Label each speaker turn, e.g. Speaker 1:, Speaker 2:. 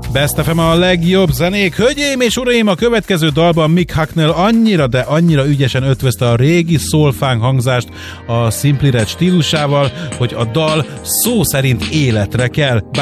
Speaker 1: Best FM a legjobb zenék. Hölgyeim és uraim, a következő dalban Mick Hucknall annyira, de annyira ügyesen ötvözte a régi soul-funk hangzást a Simply Red stílusával, hogy a dal szó szerint életre kell.